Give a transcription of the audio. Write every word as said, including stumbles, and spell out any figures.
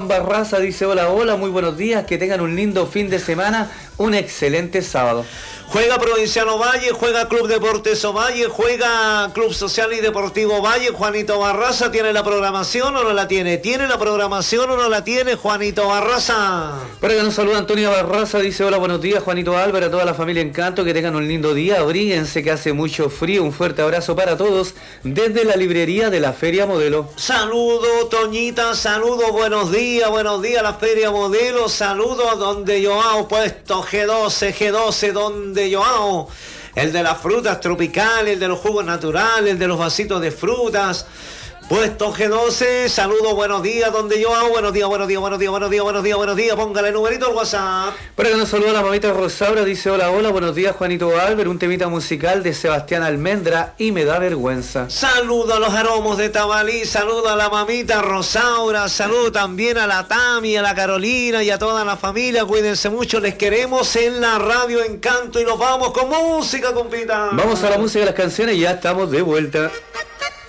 Barraza dice hola, hola, muy buenos días, que tengan un lindo fin de semana, un excelente sábado. Juega Provinciano Valle, juega Club Deportes Ovalle, juega Club Social y Deportivo Valle. Juanito Barraza, ¿tiene la programación o no la tiene? ¿Tiene la programación o no la tiene, Juanito Barraza? Por acá nos saluda Antonia Barraza, dice hola, buenos días, Juanito Álvaro, a toda la familia Encanto, que tengan un lindo día, abríguense que hace mucho frío, un fuerte abrazo para todos desde la librería de la Feria Modelo. Saludo, Toñita, saludo, buenos días, buenos días, la Feria Modelo, saludo a donde Joao, puesto G doce, G doce, donde Joao, el de las frutas tropicales, el de los jugos naturales, el de los vasitos de frutas, puesto G doce, saludos, buenos días, donde Joao, buenos días, buenos días, buenos días, buenos días, buenos días, buenos días, póngale el numerito al WhatsApp. Por acá nos saluda la mamita Rosaura, dice hola, hola, buenos días, Juanito Álvaro, un temita musical de Sebastián Almendra y me da vergüenza. Saludo a los aromos de Tabalí, saludo a la mamita Rosaura, saludo también a la Tami, a la Carolina y a toda la familia, cuídense mucho, les queremos en la radio Encanto y nos vamos con música, compita. Vamos a la música de las canciones y ya estamos de vuelta.